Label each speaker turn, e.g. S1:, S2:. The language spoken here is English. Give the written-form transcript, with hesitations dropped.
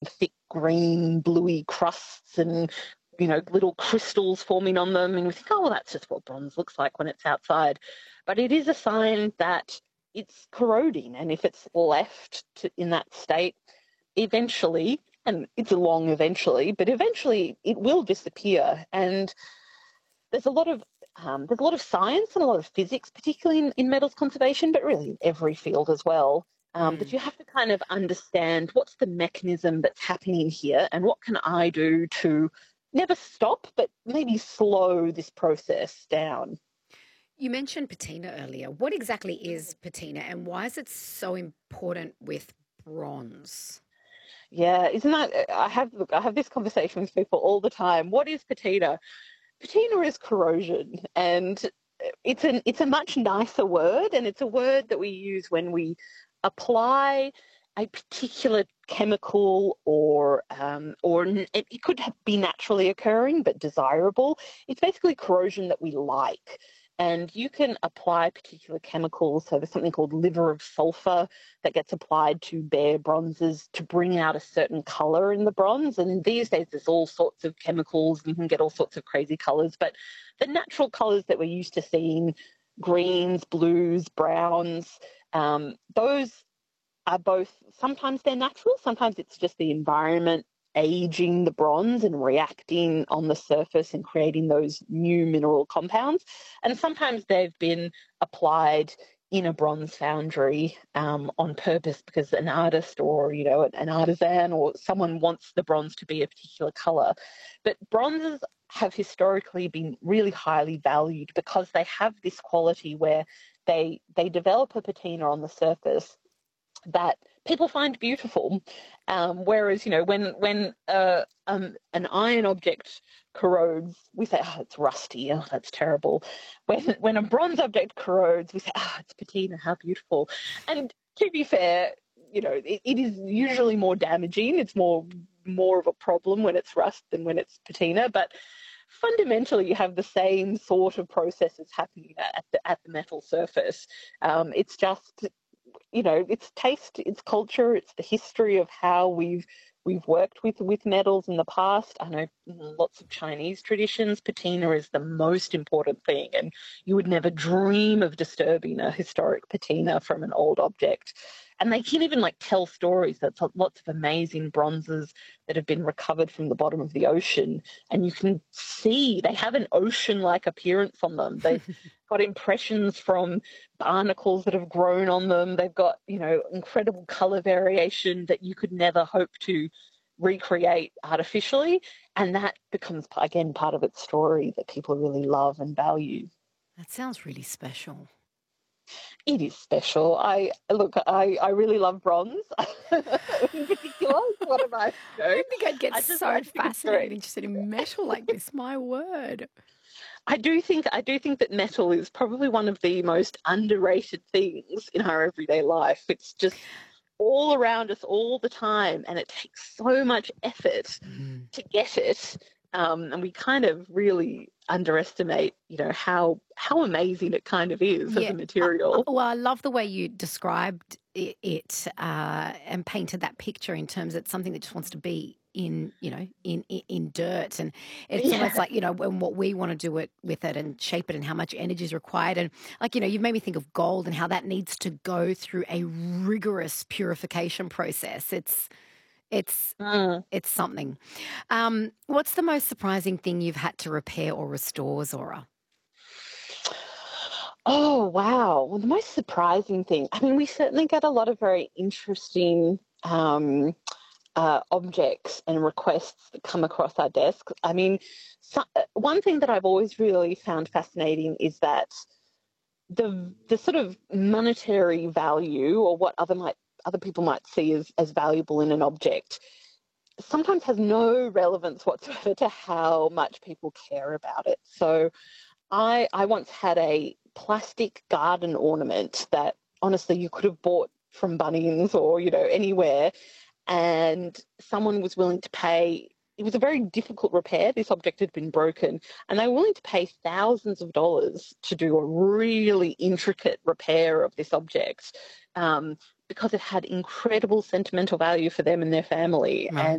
S1: thick green, bluey crusts and, little crystals forming on them. And we think, oh, well, that's just what bronze looks like when it's outside. But it is a sign that it's corroding. And if it's left in that state, eventually, and it's a long eventually, but eventually it will disappear. And there's a lot of science and a lot of physics, particularly in metals conservation, but really in every field as well. That you have to kind of understand what's the mechanism that's happening here and what can I do to never stop, but maybe slow this process down.
S2: You mentioned patina earlier. What exactly is patina and why is it so important with bronze?
S1: Yeah, isn't that? I have this conversation with people all the time. What is patina? Patina is corrosion, and it's a much nicer word, and it's a word that we use when we apply a particular chemical it could be naturally occurring but desirable. It's basically corrosion that we like. And you can apply particular chemicals. So there's something called liver of sulfur that gets applied to bare bronzes to bring out a certain color in the bronze. And these days there's all sorts of chemicals and you can get all sorts of crazy colors. But the natural colors that we're used to seeing, greens, blues, browns, those are both, sometimes they're natural, sometimes it's just the environment aging the bronze and reacting on the surface and creating those new mineral compounds. And sometimes they've been applied in a bronze foundry on purpose because an artist or, an artisan or someone wants the bronze to be a particular color. But bronzes have historically been really highly valued because they have this quality where they develop a patina on the surface that people find beautiful, whereas when an iron object corrodes, we say, "Oh, it's rusty. Oh, that's terrible." When a bronze object corrodes, we say, "Oh, it's patina. How beautiful." And to be fair, it is usually more damaging. It's more of a problem when it's rust than when it's patina, but fundamentally you have the same sort of processes happening at the metal surface. It's just it's taste, it's culture, it's the history of how we've worked with metals in the past. I know lots of Chinese traditions, patina is the most important thing, and you would never dream of disturbing a historic patina from an old object. And they can even tell stories. There's lots of amazing bronzes that have been recovered from the bottom of the ocean, and you can see they have an ocean-like appearance on them. They've got impressions from barnacles that have grown on them. They've got incredible color variation that you could never hope to recreate artificially, and that becomes again part of its story that people really love and value.
S2: That sounds really special.
S1: It is special. I really love bronze in particular. One of my,
S2: I think I'd get
S1: I just
S2: so
S1: like to
S2: fascinated interested in metal like this. My word.
S1: I do think that metal is probably one of the most underrated things in our everyday life. It's just all around us all the time, and it takes so much effort
S2: Mm.
S1: to get it. And we kind of really underestimate, how amazing it kind of is as
S2: Yeah.
S1: a material.
S2: Well, I love the way you described it and painted that picture in terms it's something that just wants to be in dirt, and it's almost
S1: Yeah.
S2: like when what we want to do it with it and shape it and how much energy is required, and you've made me think of gold and how that needs to go through a rigorous purification process. It's
S1: Mm.
S2: it's something. What's the most surprising thing you've had to repair or restore, Zora?
S1: Oh, wow. Well, the most surprising thing, I mean, we certainly get a lot of very interesting objects and requests that come across our desks. I mean, one thing that I've always really found fascinating is that the sort of monetary value or what other people might see as valuable in an object sometimes has no relevance whatsoever to how much people care about it. So I once had a plastic garden ornament that honestly you could have bought from Bunnings or, anywhere, and someone was willing to pay. It was a very difficult repair. This object had been broken, and they were willing to pay thousands of dollars to do a really intricate repair of this object because it had incredible sentimental value for them and their family.
S2: Right.